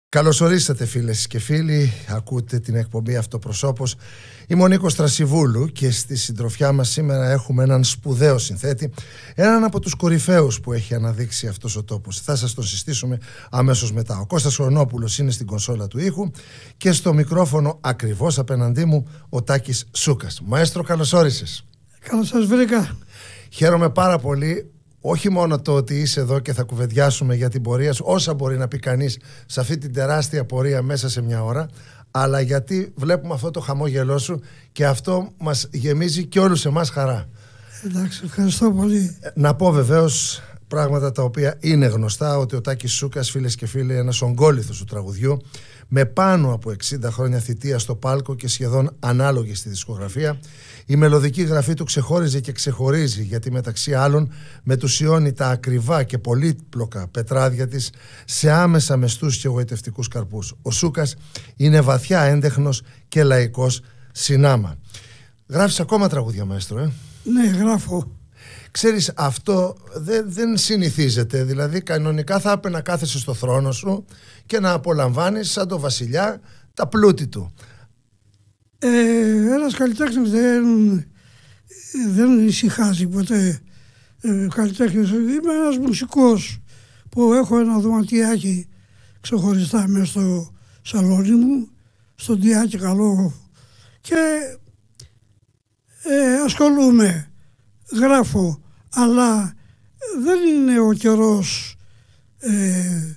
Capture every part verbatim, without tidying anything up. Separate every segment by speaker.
Speaker 1: Καλώς ορίσατε φίλες και φίλοι, ακούτε την εκπομπή Αυτοπροσώπος. Είμαι ο Νίκος Τρασιβούλου και στη συντροφιά μας σήμερα έχουμε έναν σπουδαίο συνθέτη, έναν από τους κορυφαίους που έχει αναδείξει αυτός ο τόπος. Θα σας τον συστήσουμε αμέσως μετά. Ο Κώστας Χρονόπουλος είναι στην κονσόλα του ήχου και στο μικρόφωνο ακριβώς απέναντί μου ο Τάκης Σούκας. Μαέστρο, καλώς όρισες.
Speaker 2: Καλώς σας βρήκα.
Speaker 1: Χαίρομαι πάρα πολύ. Όχι μόνο το ότι είσαι εδώ και θα κουβεντιάσουμε για την πορεία σου, όσα μπορεί να πει κανείς σε αυτή την τεράστια πορεία μέσα σε μια ώρα, αλλά γιατί βλέπουμε αυτό το χαμόγελό σου και αυτό μας γεμίζει και όλους εμάς χαρά.
Speaker 2: Εντάξει, ευχαριστώ πολύ.
Speaker 1: Να πω βεβαίως πράγματα τα οποία είναι γνωστά, ότι ο Τάκης Σούκας, φίλες και φίλοι, ένας ογκόληθος του τραγουδιού, με πάνω από εξήντα χρόνια θητεία στο πάλκο και σχεδόν ανάλογη στη δισκογραφία. Η μελωδική γραφή του ξεχώριζε και ξεχωρίζει, γιατί μεταξύ άλλων μετουσιώνει τα ακριβά και πολύπλοκα πετράδια της σε άμεσα μεστούς και εγωιτευτικούς καρπούς. Ο Σούκας είναι βαθιά έντεχνος και λαϊκός συνάμα. Γράφεις ακόμα τραγούδια, μαέστρο, ε?
Speaker 2: Ναι, γράφω.
Speaker 1: Ξέρεις, αυτό δεν, δεν συνηθίζεται. Δηλαδή, κανονικά θα έπρεπε να κάθεσαι στο θρόνο σου και να απολαμβάνεις σαν το βασιλιά τα πλούτη του.
Speaker 2: Ε, ένας καλλιτέχνης δεν, δεν ησυχάζει ποτέ. Ε, καλλιτέχνης. Είμαι ένας μουσικός που έχω ένα δωματιάκι ξεχωριστά μέσα στο σαλόνι μου, στο ντιάκι καλό, και ε, ασχολούμαι, γράφω, αλλά δεν είναι ο καιρός ε,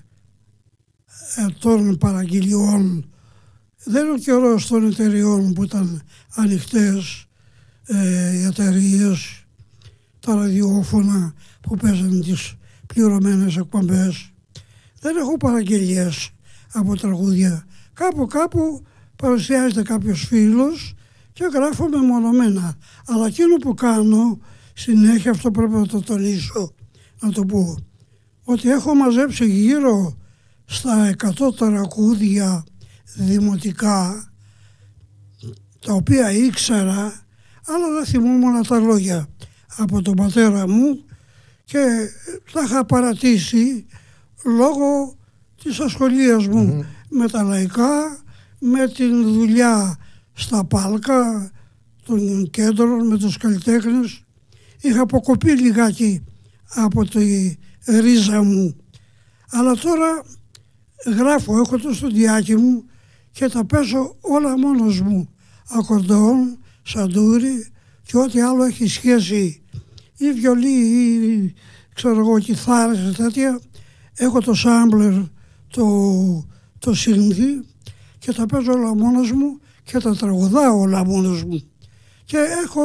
Speaker 2: των παραγγελιών. Δεν είναι ο καιρός των εταιριών που ήταν ανοιχτές, ε, οι εταιρείες, τα ραδιόφωνα που παίζουν τις πληρωμένες εκπομπές. Δεν έχω παραγγελίες από τραγούδια. Κάπου κάπου παρουσιάζεται κάποιος φίλος και γράφω μεμονωμένα. Αλλά εκείνο που κάνω συνέχεια, αυτό πρέπει να το τονίσω, να το πω, ότι έχω μαζέψει γύρω στα εκατό τραγούδια δημοτικά, τα οποία ήξερα, αλλά δεν θυμόμουν τα λόγια, από τον πατέρα μου, και τα είχα παρατήσει λόγω της ασχολίας μου mm-hmm. με τα λαϊκά, με την δουλειά στα πάλκα των κέντρων, με τους καλλιτέχνες. Είχα αποκοπεί λιγάκι από τη ρίζα μου, αλλά τώρα γράφω, έχω το στοντιάκι μου και τα παίζω όλα μόνος μου. Ακορντεόν, σαντούρι και ό,τι άλλο έχει σχέση, ή βιολί ή ξέρω εγώ κιθάρες και τέτοια. Έχω το σάμπλερ, το, το σύνθι, και τα παίζω όλα μόνος μου και τα τραγουδάω όλα μόνος μου. Και έχω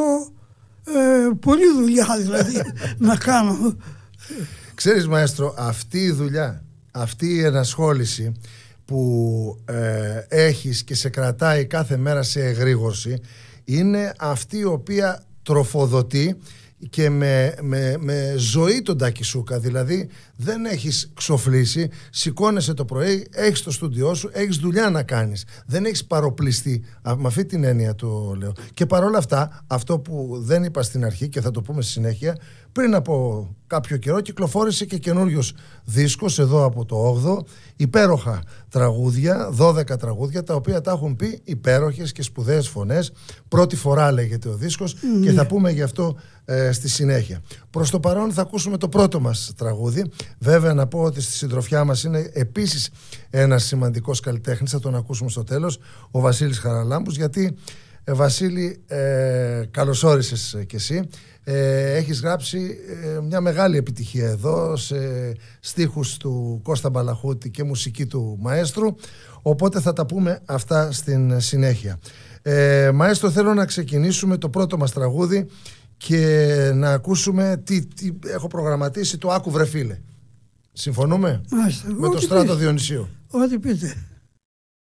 Speaker 2: ε, πολλή δουλειά δηλαδή να κάνω.
Speaker 1: Ξέρεις, μαέστρο, αυτή η δουλειά, αυτή η ενασχόληση που ε, έχεις και σε κρατάει κάθε μέρα σε εγρήγορση, είναι αυτή η οποία τροφοδοτεί και με, με, με ζωή τον Τάκη Σούκα. Δηλαδή δεν έχεις ξοφλήσει, σηκώνεσαι το πρωί, έχεις το στούντιό σου, έχεις δουλειά να κάνεις, δεν έχεις παροπλιστεί. Με αυτή την έννοια το λέω. Και παρόλα αυτά, αυτό που δεν είπα στην αρχή και θα το πούμε στη συνέχεια, πριν από κάποιο καιρό κυκλοφόρησε και καινούριος δίσκος εδώ από το όγδοο, υπέροχα τραγούδια, δώδεκα τραγούδια, τα οποία τα έχουν πει υπέροχες και σπουδαίες φωνές. Πρώτη φορά λέγεται ο δίσκος mm. και θα πούμε γι' αυτό ε, στη συνέχεια. Προς το παρόν θα ακούσουμε το πρώτο μας τραγούδι. Βέβαια να πω ότι στη συντροφιά μας είναι επίσης ένας σημαντικός καλλιτέχνης, θα τον ακούσουμε στο τέλος, ο Βασίλης Χαραλάμπους, γιατί ε, Βασίλη, ε, καλώς όρισες κι εσύ. Ε, έχεις γράψει ε, μια μεγάλη επιτυχία εδώ σε στίχους του Κώστα Μπαλαχούτη και μουσική του μαέστρου, οπότε θα τα πούμε αυτά στην συνέχεια. ε, Μαέστρο, θέλω να ξεκινήσουμε το πρώτο μας τραγούδι και να ακούσουμε τι, τι έχω προγραμματίσει, το Άκου βρε φίλε. Συμφωνούμε?
Speaker 2: Μάλιστα.
Speaker 1: Με το Στράτο Διονυσίου.
Speaker 2: Ό,τι πείτε.